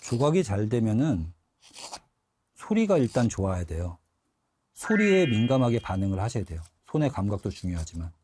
조각이 잘 되면은 소리가 일단 좋아야 돼요. 소리에 민감하게 반응을 하셔야 돼요. 손의 감각도 중요하지만.